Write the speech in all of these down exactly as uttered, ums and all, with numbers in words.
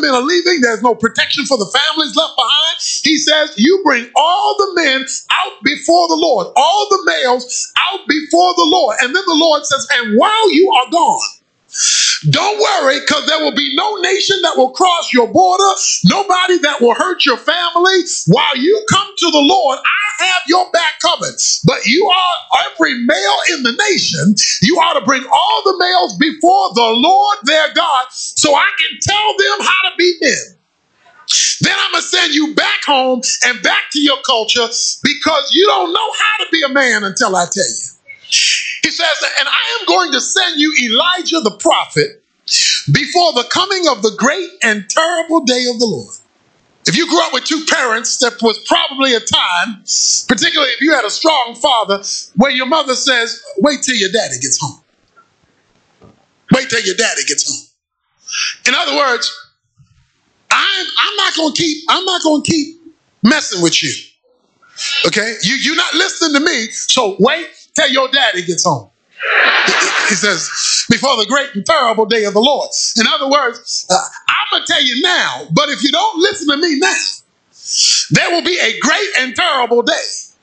men are leaving. There's no protection for the families left behind. He says, you bring all the men out before the Lord, all the males out before the Lord. And then the Lord says, and while you are gone, don't worry, because there will be no nation that will cross your border, nobody that will hurt your family. While you come to the Lord, I have your back covered. But you are every male in the nation. You ought to bring all the males before the Lord their God, so I can tell them how to be men. Then I'm going to send you back home and back to your culture, because you don't know how to be a man until I tell you. He says, and I am going to send you Elijah the prophet before the coming of the great and terrible day of the Lord. If you grew up with two parents, there was probably a time, particularly if you had a strong father, where your mother says, wait till your daddy gets home. Wait till your daddy gets home. In other words, I'm, I'm not going to keep, I'm not going to keep messing with you. Okay? You, you're not listening to me, so wait till your daddy gets home. He says, before the great and terrible day of the Lord. In other words, uh, I'm going to tell you now, but if you don't listen to me now, there will be a great and terrible day.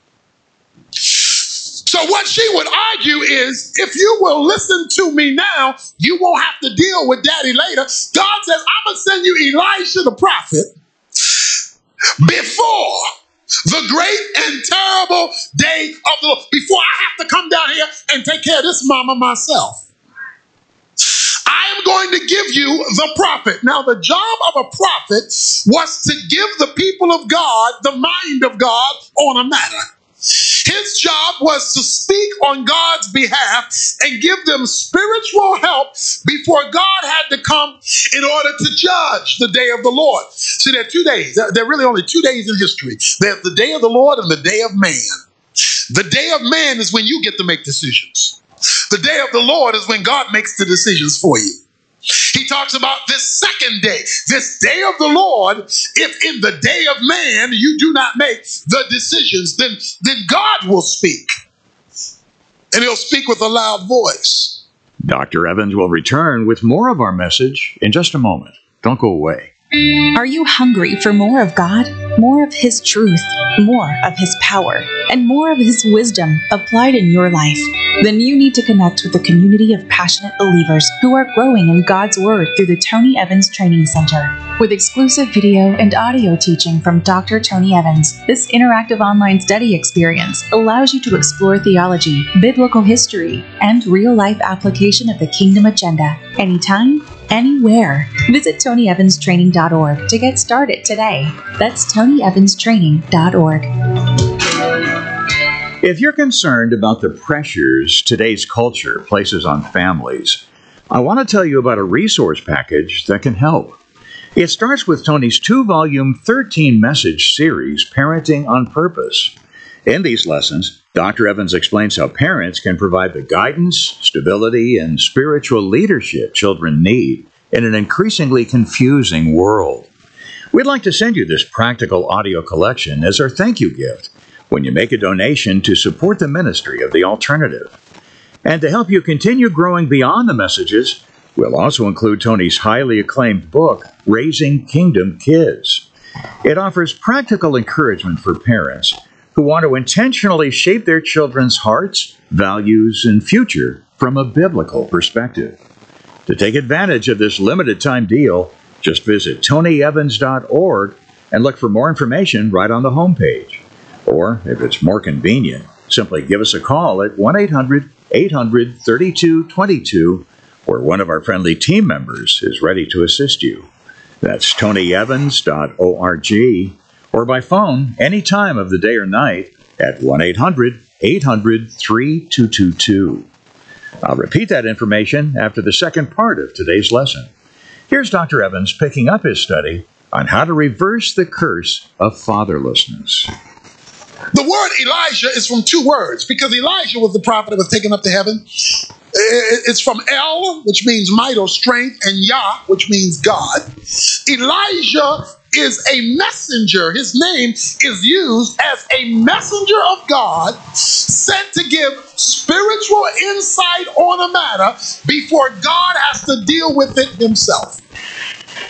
So what she would argue is, if you will listen to me now, you won't have to deal with daddy later. God says, I'm going to send you Elisha the prophet before the great and terrible day of the Lord, before I have to come down here and take care of this mama myself. I am going to give you the prophet. Now, the job of a prophet was to give the people of God the mind of God on a matter. His job was to speak on God's behalf and give them spiritual help before God had to come in order to judge the day of the Lord. See, there are two days. There are really only two days in history. There's the day of the Lord and the day of man. The day of man is when you get to make decisions. The day of the Lord is when God makes the decisions for you. He talks about this second day, this day of the Lord. If in the day of man you do not make the decisions, then, then God will speak. And he'll speak with a loud voice. Doctor Evans will return with more of our message in just a moment. Don't go away. Are you hungry for more of God, more of His truth, more of His power, and more of His wisdom applied in your life? Then you need to connect with a community of passionate believers who are growing in God's Word through the Tony Evans Training Center. With exclusive video and audio teaching from Doctor Tony Evans, this interactive online study experience allows you to explore theology, biblical history, and real-life application of the kingdom agenda anytime, anywhere. Visit tony evans training dot org to get started today. That's tony evans training dot org. If you're concerned about the pressures today's culture places on families, I want to tell you about a resource package that can help. It starts with Tony's two-volume, thirteen-message series, Parenting on Purpose. In these lessons, Doctor Evans explains how parents can provide the guidance, stability, and spiritual leadership children need in an increasingly confusing world. We'd like to send you this practical audio collection as our thank you gift when you make a donation to support the ministry of The Alternative. And to help you continue growing beyond the messages, we'll also include Tony's highly acclaimed book, Raising Kingdom Kids. It offers practical encouragement for parents who want to intentionally shape their children's hearts, values, and future from a biblical perspective. To take advantage of this limited-time deal, just visit tony evans dot org and look for more information right on the homepage. Or, if it's more convenient, simply give us a call at one eight hundred eight hundred thirty-two twenty-two, where one of our friendly team members is ready to assist you. That's tony evans dot org, or by phone any time of the day or night at one eight hundred eight hundred three two two two. I'll repeat that information after the second part of today's lesson. Here's Doctor Evans picking up his study on how to reverse the curse of fatherlessness. The word Elijah is from two words, because Elijah was the prophet that was taken up to heaven. It's from El, which means might or strength, and Yah, which means God. Elijah is a messenger. His name is used as a messenger of God sent to give spiritual insight on a matter before God has to deal with it himself.